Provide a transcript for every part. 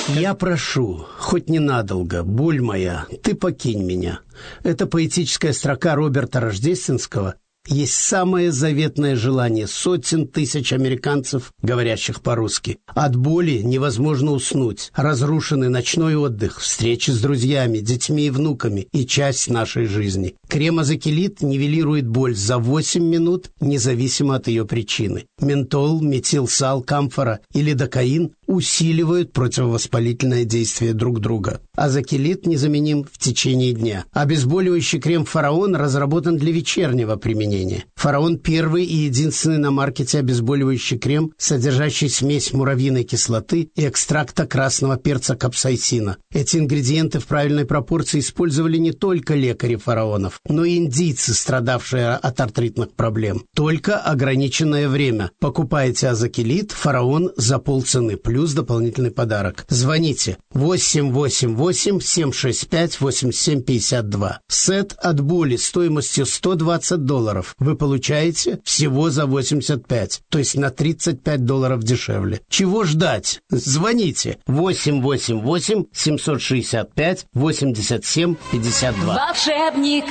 Я прошу, хоть ненадолго, боль моя, ты покинь меня. Это поэтическая строка Роберта Рождественского есть самое заветное желание сотен тысяч американцев, говорящих по-русски. От боли невозможно уснуть. Разрушенный ночной отдых, встречи с друзьями, детьми и внуками и часть нашей жизни. Крем-азокилит нивелирует боль за 8 минут, независимо от ее причины. Ментол, метилсал, камфора или докаин усиливают противовоспалительное действие друг друга. Азокилит незаменим в течение дня. Обезболивающий крем «Фараон» разработан для вечернего применения. «Фараон» – первый и единственный на маркете обезболивающий крем, содержащий смесь муравьиной кислоты и экстракта красного перца капсаицина. Эти ингредиенты в правильной пропорции использовали не только лекари фараонов, но и индийцы, страдавшие от артритных проблем. Только ограниченное время. Покупайте азокилит «Фараон» за полцены, плюс дополнительный подарок. Звоните 888-765-8752. Сет от боли стоимостью $120 вы получаете всего за 85, то есть на $35 дешевле. Чего ждать? Звоните 888-765-8752. Волшебник.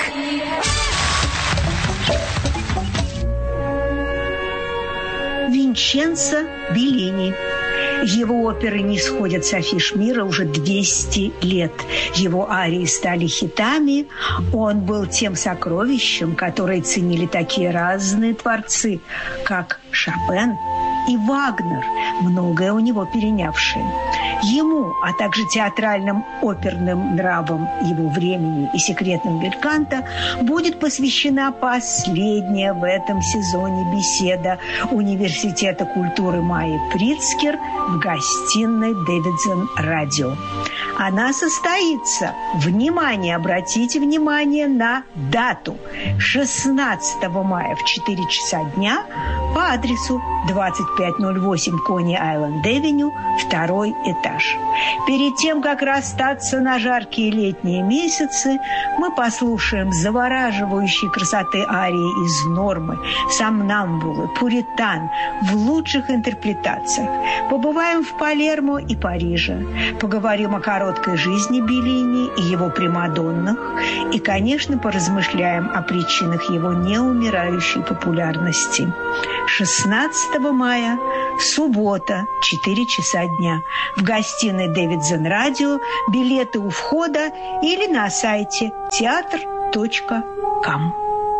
Винченцо Беллини. Его оперы не сходят с афиш мира уже 200 лет. Его арии стали хитами. Он был тем сокровищем, которое ценили такие разные творцы, как Шопен и Вагнер, многое у него перенявшие. Ему, а также театральным оперным нравам его времени и секретным бельканто будет посвящена последняя в этом сезоне беседа Университета культуры Майи Прицкер в гостиной Дэвидсон Радио. Она состоится, внимание, обратите внимание на дату, 16 мая в 4 часа дня по адресу 2508 Кони-Айленд-Авеню, 2-й этаж. Перед тем, как расстаться на жаркие летние месяцы, мы послушаем завораживающей красоты арии из «Нормы», «Сомнамбулы», «Пуритан» в лучших интерпретациях. Побываем в Палермо и Париже. Поговорим о короткой жизни Беллини и его примадоннах. И, конечно, поразмышляем о причинах его неумирающей популярности. 16 мая, суббота, 4 часа дня. В гостиной Дэвидсон Радио. Билеты у входа или на сайте театр.ком.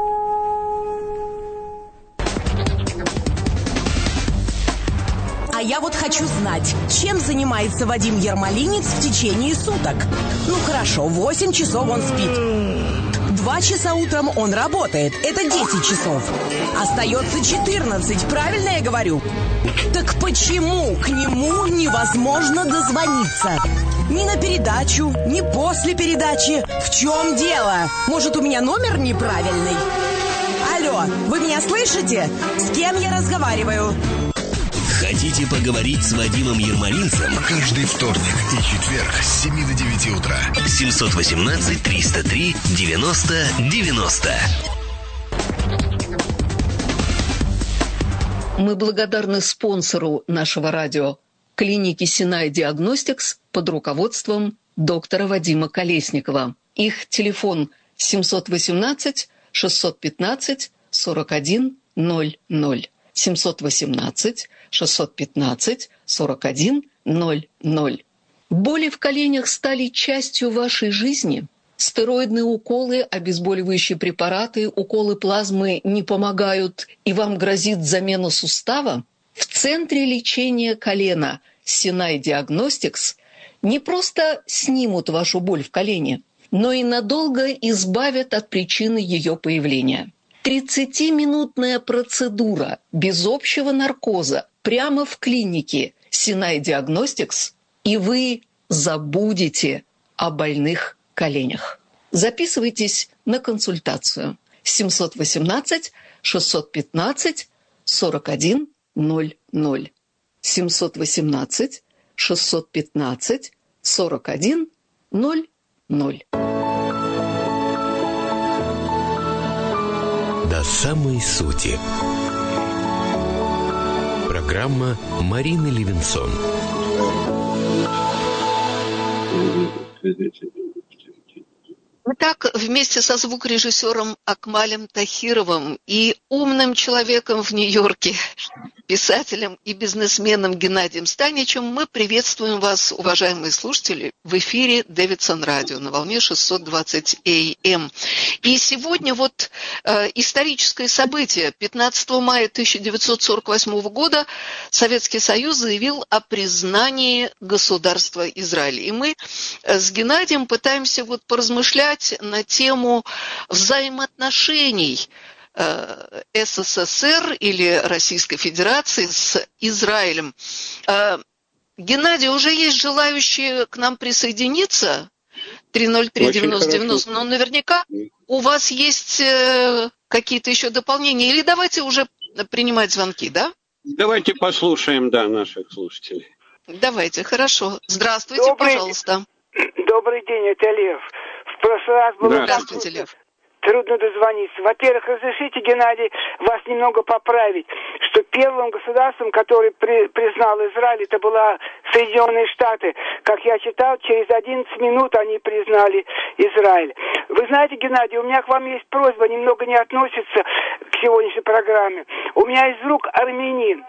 А я вот хочу знать, чем занимается Вадим Ермолинец в течение суток. Ну хорошо, 8 часов он спит. 2 часа утром он работает. Это 10 часов. Остается 14, правильно я говорю? Так почему к нему невозможно дозвониться? Ни на передачу, ни после передачи. В чем дело? Может, у меня номер неправильный? Алло, вы меня слышите? С кем я разговариваю? Хотите поговорить с Вадимом Ермолинцем? Каждый вторник и четверг с 7 до 9 утра. 718-303-90-90. Мы благодарны спонсору нашего радио, клинике Sinai Diagnostics под руководством доктора Вадима Колесникова. Их телефон 718-615-4100. 718-615-4100. Боли в коленях стали частью вашей жизни? Стероидные уколы, обезболивающие препараты, уколы плазмы не помогают, и вам грозит замена сустава? В центре лечения колена Sinai Diagnostics не просто снимут вашу боль в колене, но и надолго избавят от причины ее появления. 30-минутная процедура без общего наркоза прямо в клинике Sinai Diagnostics, и вы забудете о больных коленях. Записывайтесь на консультацию. 718-615-4100. 718-615-4100. До самой сути. Программа Марины Левинсон. Мы так вместе со звукорежиссером Акмалем Тахировым и умным человеком в Нью-Йорке, писателем и бизнесменом Геннадием Станичем мы приветствуем вас, уважаемые слушатели, в эфире Дэвидсон Радио на волне 620 АМ. И сегодня историческое событие. 15 мая 1948 года Советский Союз заявил о признании государства Израиль. И мы с Геннадием пытаемся поразмышлять на тему взаимоотношений СССР или Российской Федерации с Израилем. Геннадий, уже есть желающие к нам присоединиться? 303-90-90. Но наверняка у вас есть какие-то еще дополнения. Или давайте уже принимать звонки, да? Давайте послушаем, наших слушателей. Давайте, хорошо. Здравствуйте, пожалуйста. Добрый день, это Лев. В прошлый раз было... Здравствуйте, Лев. Трудно дозвониться. Во-первых, разрешите, Геннадий, вас немного поправить, что первым государством, которое признал Израиль, это была Соединенные Штаты. Как я читал, через 11 минут они признали Израиль. Вы знаете, Геннадий, у меня к вам есть просьба, немного не относится к сегодняшней программе. У меня есть друг армянин.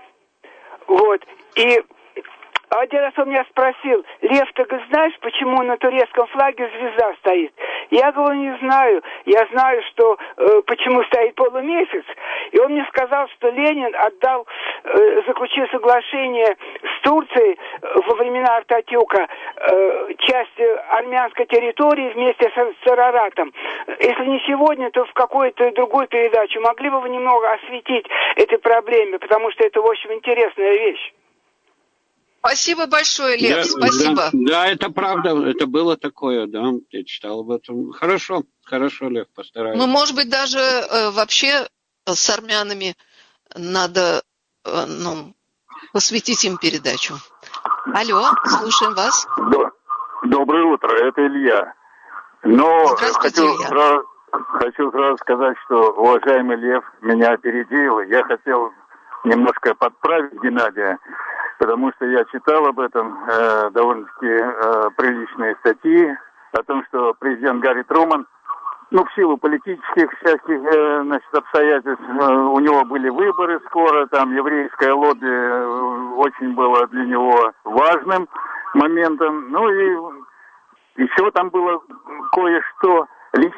И один раз он меня спросил: Лев, ты знаешь, почему на турецком флаге звезда стоит? Я говорю, не знаю. Я знаю, что почему стоит полумесяц. И он мне сказал, что Ленин заключил соглашение с Турцией во времена Ататюрка, часть армянской территории вместе с Араратом. Если не сегодня, то в какой-то другой передаче. Могли бы вы немного осветить этой проблеме, потому что это очень интересная вещь. Спасибо большое, Лев, спасибо. Да, это правда, это было такое, я читал об этом. Хорошо, Лев, постараюсь. Может быть, даже вообще с армянами надо посвятить им передачу. Алло, слушаем вас. Доброе утро, это Илья. Здравствуйте, Илья. Хочу сразу сказать, что уважаемый Лев меня опередил. Я хотел немножко подправить Геннадия, потому что я читал об этом довольно-таки приличные статьи о том, что президент Гарри Труман, в силу политических всяких обстоятельств, у него были выборы скоро, там еврейское лобби очень было для него важным моментом, и еще там было кое-что.